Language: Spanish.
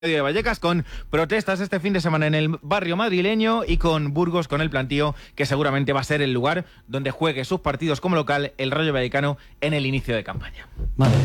de Vallecas, con protestas este fin de semana en el barrio madrileño y con Burgos, con el plantío, que seguramente va a ser el lugar donde juegue sus partidos como local el Rayo Vallecano en el inicio de campaña. Vale.